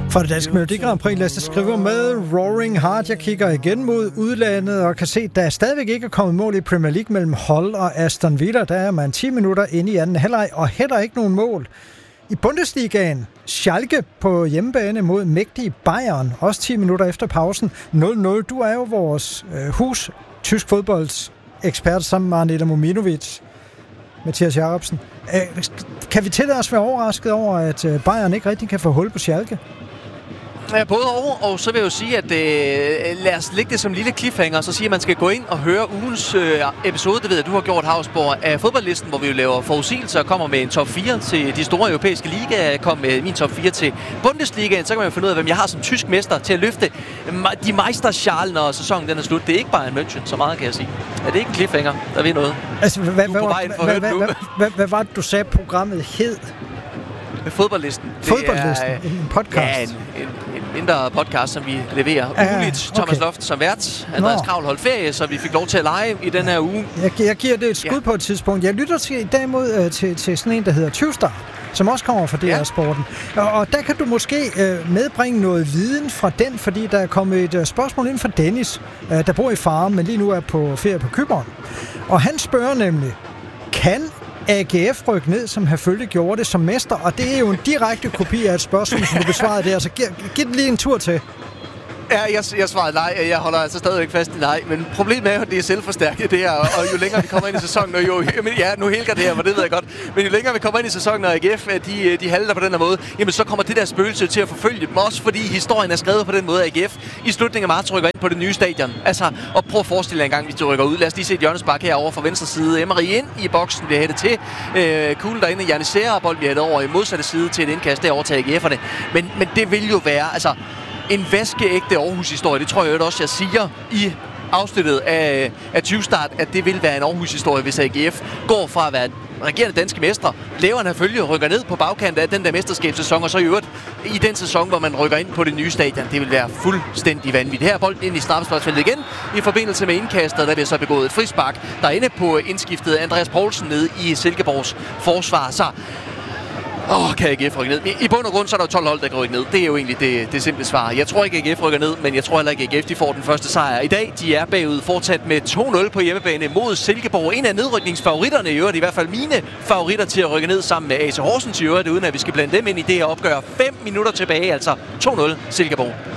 Fra det danske Melodi Grand Prix, Lasse skriver med Roaring Heart. Jeg kigger igen mod udlandet og kan se, at der stadigvæk ikke er kommet mål i Premier League mellem Hull og Aston Villa. Der er man 10 minutter inde i anden halvleg og heller ikke nogen mål. I Bundesligaen, Schalke på hjemmebane mod mægtige Bayern, også 10 minutter efter pausen, 0-0. Du er jo vores tysk fodbolds ekspert sammen med Arneta Mominovic, Mathias Jacobsen. Kan vi tillade os være overrasket over, at Bayern ikke rigtig kan få hul på Schalke? Ja, både og så vil jeg jo sige, at lad os lægge det som en lille cliffhanger, så siger at man skal gå ind og høre ugens episode, det ved jeg, du har gjort, Havsborg, af fodboldlisten, hvor vi jo laver forudsigelser og kommer med en top 4 til de store europæiske ligaer. Jeg kom med min top 4 til Bundesligaen, så kan man jo finde ud af, hvem jeg har som tysk mester til at løfte de Meisterschalen, når sæsonen den er slut. Det er ikke bare en München, så meget kan jeg sige. Er det ikke en cliffhanger? Der ved noget. Altså, hvad var det, du sagde, programmet hed? Fodboldlisten. Fodboldlisten, en podcast. Ja, en mindre podcast, som vi leverer ugenligt. Thomas Loft som vært. Andreas Kravl holdt ferie, så vi fik lov til at lege i den her uge. Jeg giver det et skud på et tidspunkt. Jeg lytter til derimod til sådan en, der hedder Tyvstar, som også kommer fra DR-sporten. Og der kan du måske medbringe noget viden fra den, fordi der er kommet et spørgsmål ind fra Dennis, der bor i Farum, men lige nu er på ferie på Cypern. Og han spørger nemlig, kan AGF rykke ned, som Herfølge gjorde det som mester? Og det er jo en direkte kopi af et spørgsmål, som du besvarede der. Så giv den lige en tur til. Ja, jeg svarede nej. Jeg holder altså stadigvæk fast i nej. Men problemet er jo, at det er selvforstærket det her. Og jo længere vi kommer ind i sæsonen, og nu helger det her, for det ved jeg godt. Men jo længere vi kommer ind i sæsonen, og AGF de halter på den her måde, jamen så kommer det der spøgelse til at forfølge dem. Også fordi historien er skrevet på den måde, at AGF i slutningen af marts rykker ind på det nye stadion. Altså, og prøv at forestille jer en gang, hvis de rykker ud. Lad os lige se et hjørnespark herovre fra venstre side. Emery ind i boksen, bliver hættet til. Kuglen derinde, Janisera, og bold bliver hættet over i modsatte side til et indkast derovre til AGF'erne. Men det vil jo være, altså, en vaskeægte Aarhus-historie. Det tror jeg også, jeg siger i afsnittet af 20-start, at det vil være en Aarhus-historie, hvis AGF går fra at være regerende danske mestre, laver en Herfølge, rykker ned på bagkanten af den der mesterskabssæson, og så i øvrigt i den sæson, hvor man rykker ind på det nye stadion. Det vil være fuldstændig vanvittigt. Her er bolden ind i straffesparksfeltet igen, i forbindelse med indkastet, der bliver så begået et frispark. Der er inde på indskiftet Andreas Poulsen nede i Silkeborgs forsvar. Så kan AGF rykke ned? I bund og grund så er der jo 12 hold, der kan rykke ned. Det er jo egentlig det simple svar. Jeg tror ikke, AGF rykker ned, men jeg tror heller ikke, AGF de får den første sejr i dag. De er bagud fortsat med 2-0 på hjemmebane mod Silkeborg. En af nedrykningsfavoritterne i øvrigt, i hvert fald mine favoritter til at rykke ned sammen med AC Horsens i øvrigt, uden at vi skal blande dem ind i det her opgør. 5 minutter tilbage, altså 2-0 Silkeborg.